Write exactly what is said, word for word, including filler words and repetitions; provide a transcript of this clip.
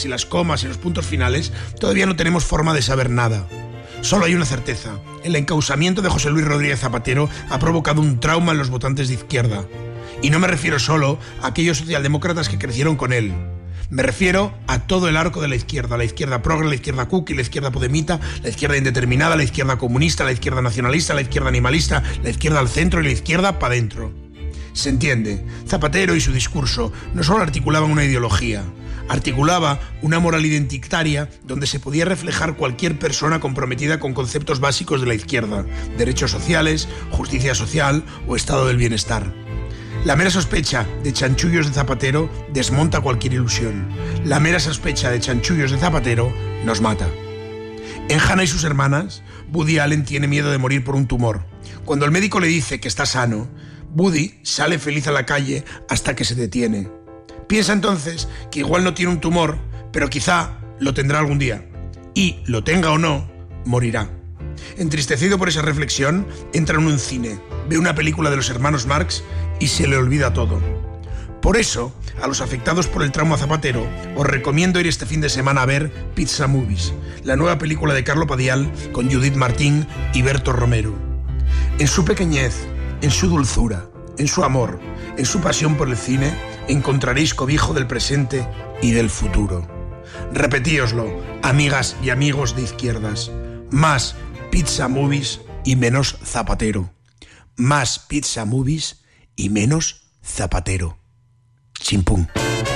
y las comas y los puntos finales, todavía no tenemos forma de saber nada. Solo hay una certeza: el encausamiento de José Luis Rodríguez Zapatero ha provocado un trauma en los votantes de izquierda. Y no me refiero solo a aquellos socialdemócratas que crecieron con él. Me refiero a todo el arco de la izquierda, la izquierda progre, la izquierda cookie, la izquierda podemita, la izquierda indeterminada, la izquierda comunista, la izquierda nacionalista, la izquierda animalista, la izquierda al centro y la izquierda para dentro. Se entiende, Zapatero y su discurso no solo articulaban una ideología, articulaba una moral identitaria donde se podía reflejar cualquier persona comprometida con conceptos básicos de la izquierda: derechos sociales, justicia social o estado del bienestar. La mera sospecha de chanchullos de Zapatero desmonta cualquier ilusión. La mera sospecha de chanchullos de Zapatero nos mata. En Hannah y sus hermanas, Woody Allen tiene miedo de morir por un tumor. Cuando el médico le dice que está sano, Woody sale feliz a la calle hasta que se detiene. Piensa entonces que igual no tiene un tumor, pero quizá lo tendrá algún día. Y, lo tenga o no, morirá. Entristecido por esa reflexión, entra en un cine, ve una película de los hermanos Marx y se le olvida todo. Por eso, a los afectados por el trauma Zapatero, os recomiendo ir este fin de semana a ver Pizza Movies, la nueva película de Carlo Padial con Judith Martín y Berto Romero. En su pequeñez, en su dulzura, en su amor, en su pasión por el cine, encontraréis cobijo del presente y del futuro. Repetíoslo, amigas y amigos de izquierdas: más Pizza Movies y menos Zapatero. Más Pizza Movies y menos Zapatero. Chimpún.